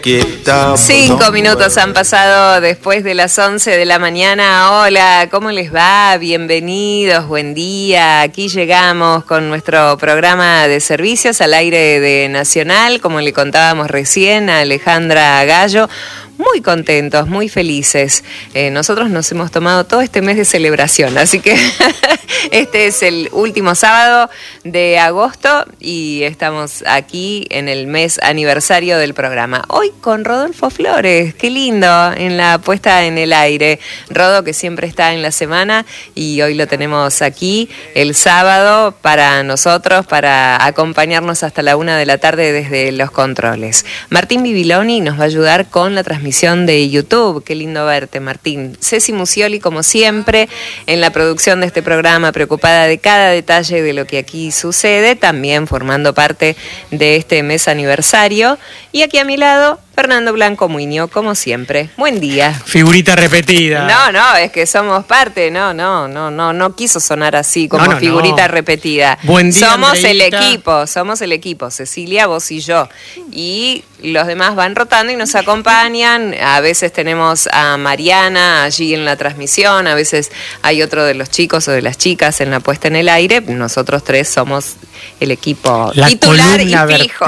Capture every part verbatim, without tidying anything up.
Cinco minutos han pasado después de las once de la mañana. Hola, ¿cómo les va? Bienvenidos, buen día. Aquí llegamos con nuestro programa de servicios al aire de Nacional, como le contábamos recién a Alejandra Gallo. Muy contentos, muy felices. Eh, nosotros nos hemos tomado todo este mes de celebración, así que este es el último sábado de agosto y estamos aquí en el mes aniversario del programa. Hoy con Rodolfo Flores, qué lindo, en la puesta en el aire. Rodo, que siempre está en la semana, y hoy lo tenemos aquí el sábado para nosotros, para acompañarnos hasta la una de la tarde desde los controles. Martín Bibiloni nos va a ayudar con la transmisión de YouTube. Qué lindo verte, Martín. Ceci Musioli, como siempre, en la producción de este programa, preocupada de cada detalle de lo que aquí sucede, también formando parte de este mes aniversario. Y aquí a mi lado, Fernando Blanco Muñoz, como siempre. Buen día. Figurita repetida. No, no, es que somos parte, no, no, no, no, no quiso sonar así como no, no, figurita no. repetida. Buen día, somos Andreita. el equipo, somos el equipo, Cecilia, vos y yo. Y los demás van rotando y nos acompañan. A veces tenemos a Mariana allí en la transmisión, a veces hay otro de los chicos o de las chicas en la puesta en el aire. Nosotros tres somos el equipo la titular y fijo.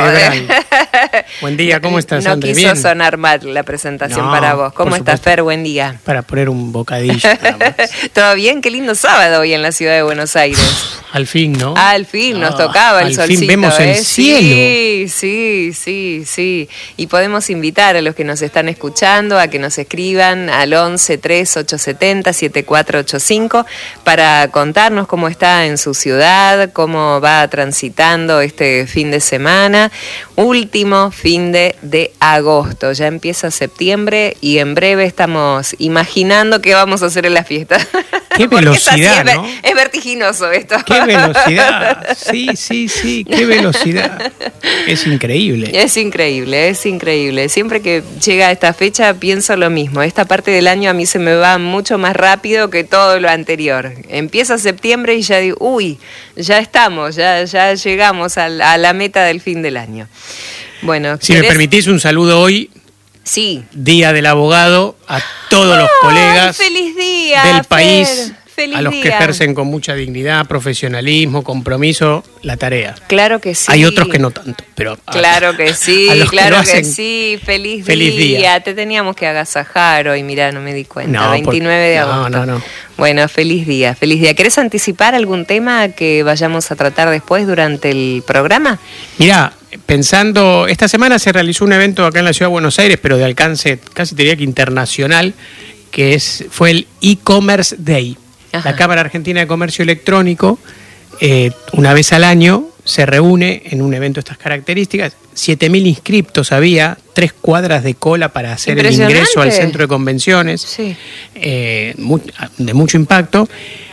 Buen día, ¿cómo estás, No André? quiso Bien. sonar mal la presentación no, para vos. ¿Cómo estás, Fer? Buen día. Para poner un bocadillo. ¿Todo bien? Qué lindo sábado hoy en la ciudad de Buenos Aires. Al fin, ¿no? Al fin, nos oh, tocaba el al solcito. Al fin vemos ¿eh? el cielo. Sí, sí, sí, sí. Y podemos invitar a los que nos están escuchando a que nos escriban al once tres ocho siete cero siete cuatro ocho cinco para contarnos cómo está en su ciudad, cómo va transitando este fin de semana. Último fin de, de agosto. Ya empieza septiembre y en breve estamos imaginando qué vamos a hacer en la fiesta. Qué velocidad, es, ¿no? Es vertiginoso esto. Qué velocidad. Sí, sí, sí, qué velocidad. Es increíble. Es increíble, es increíble. Siempre que llega esta fecha pienso lo mismo. Esta parte del año a mí se me va mucho más rápido que todo lo anterior. Empieza septiembre y ya digo, uy, ya estamos, ya, ya llegamos a la, a la meta del fin del año. Bueno, si ¿querés? Me permitís un saludo hoy. Sí. Día del Abogado a todos los ¡Oh, colegas feliz día, del Fer! país, Feliz a los día. que ejercen con mucha dignidad, profesionalismo, compromiso, la tarea. Claro que sí. Hay otros que no tanto, pero claro que sí, claro que, que sí. Feliz, feliz día. día. Te teníamos que agasajar hoy, mirá, no me di cuenta. No, veintinueve de agosto. No, no, no. Bueno, feliz día, feliz día. ¿Querés anticipar algún tema que vayamos a tratar después durante el programa? Mirá, pensando, esta semana se realizó un evento acá en la Ciudad de Buenos Aires, pero de alcance casi te diría que internacional, que es fue el e-commerce day. Ajá. La Cámara Argentina de Comercio Electrónico, eh, una vez al año, se reúne en un evento de estas características. siete mil inscriptos había, tres cuadras de cola para hacer el ingreso al centro de convenciones, sí. eh, muy, de mucho impacto.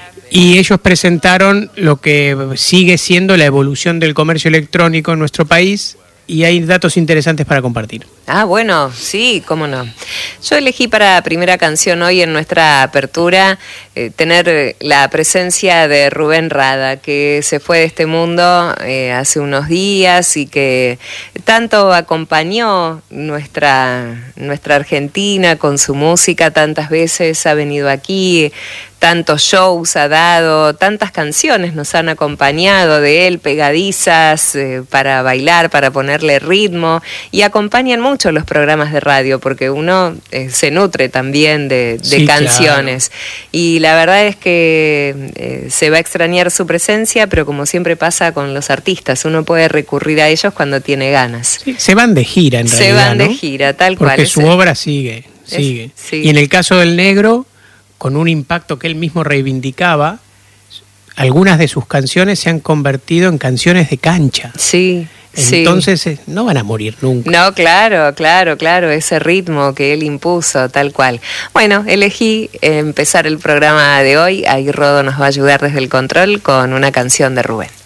Y ellos presentaron lo que sigue siendo la evolución del comercio electrónico en nuestro país. Y hay datos interesantes para compartir. Ah, bueno, sí, cómo no. Yo elegí para primera canción hoy en nuestra apertura eh, tener la presencia de Rubén Rada, que se fue de este mundo eh, hace unos días y que tanto acompañó nuestra, nuestra Argentina con su música, tantas veces ha venido aquí, tantos shows ha dado, tantas canciones nos han acompañado de él, pegadizas, eh, para bailar, para ponerle ritmo, y acompañan mucho los programas de radio, porque uno eh, se nutre también de, de sí, canciones. Claro. Y la verdad es que eh, se va a extrañar su presencia, pero como siempre pasa con los artistas, uno puede recurrir a ellos cuando tiene ganas. Sí, se van de gira en se realidad, Se van ¿no? de gira, tal porque cual. Porque su obra sigue, sigue. Es, sí. Y en el caso del Negro, con un impacto que él mismo reivindicaba, algunas de sus canciones se han convertido en canciones de cancha. Sí, Entonces sí. no van a morir nunca. No, claro, claro, claro, ese ritmo que él impuso, tal cual. Bueno, elegí empezar el programa de hoy, ahí Rodo nos va a ayudar desde el control con una canción de Rubén.